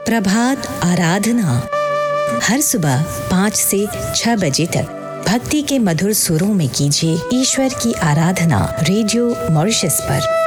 प्रभात आराधना हर सुबह 5 से 6 बजे तक भक्ति के मधुर सुरों में कीजिए ईश्वर की आराधना रेडियो मॉरिशस पर।